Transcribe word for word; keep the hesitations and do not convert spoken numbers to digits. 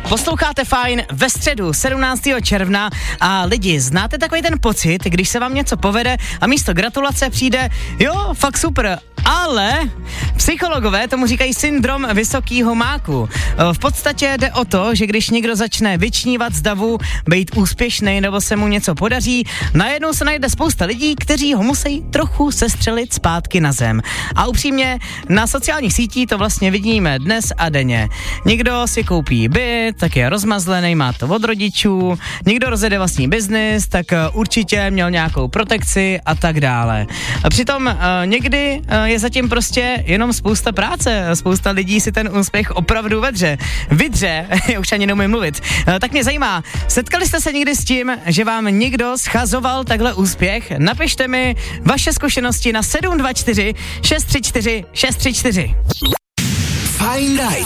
Posloucháte Fajn ve středu sedmnáctého června a lidi, znáte takový ten pocit, když se vám něco povede a místo gratulace přijde, jo, fakt super, ale psychologové tomu říkají syndrom vysokýho máku. V podstatě jde o to, že když někdo začne vyčnívat z davu, být úspěšný nebo se mu něco podaří, najednou se najde spousta lidí, kteří ho musí trochu sestřelit zpátky na zem. A upřímně, na sociálních sítích to vlastně vidíme dnes a denně. Někdo si koupí byt, tak je rozmazlený, má to od rodičů, někdo rozjede vlastní biznis, tak určitě měl nějakou protekci a tak dále. A přitom uh, někdy uh, je zatím prostě jenom spousta práce, spousta lidí si ten úspěch opravdu vedře. Vydře, už ani neumím mluvit. Uh, tak mě zajímá, setkali jste se někdy s tím, že vám někdo schazoval takhle úspěch? Napište mi vaše zkušenosti na sedm dva čtyři šest tři čtyři šest tři čtyři. Fajn ráno.